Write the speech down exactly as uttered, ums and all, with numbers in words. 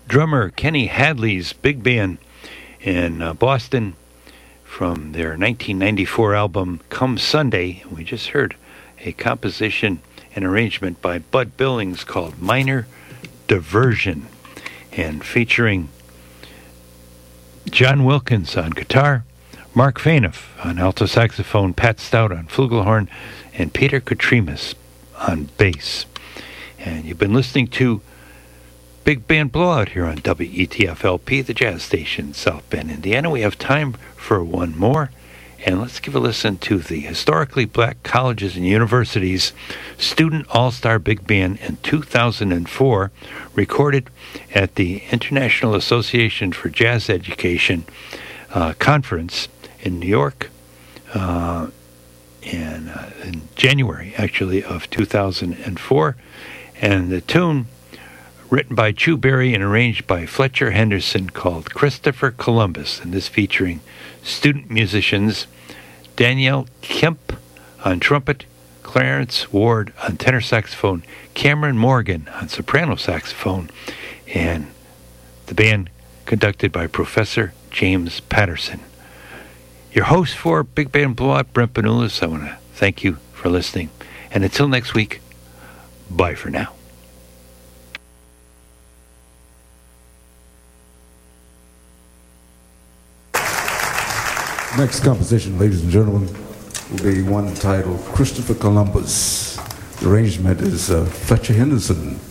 drummer Kenny Hadley's big band in uh, Boston from their nineteen ninety-four album Come Sunday. We just heard a composition and arrangement by Bud Billings called Minor Diversion, and featuring John Wilkins on guitar, Mark Fainoff on alto saxophone, Pat Stout on flugelhorn, and Peter Kotremis on bass. And you've been listening to Big Band Blowout here on W E T F L P, the jazz station, South Bend, Indiana. We have time for one more, and let's give a listen to the Historically Black Colleges and Universities Student All-Star Big Band in two thousand four, recorded at the International Association for Jazz Education uh, conference in New York uh, in, uh, in January, actually, of two thousand four. And the tune, written by Chu Berry and arranged by Fletcher Henderson, called Christopher Columbus, and this featuring student musicians Danielle Kemp on trumpet, Clarence Ward on tenor saxophone, Cameron Morgan on soprano saxophone, and the band conducted by Professor James Patterson. Your host for Big Band Blowout, Brent Benulis, I want to thank you for listening. And until next week, bye for now. Next composition, ladies and gentlemen, will be one titled Christopher Columbus. The arrangement is uh, Fletcher Henderson.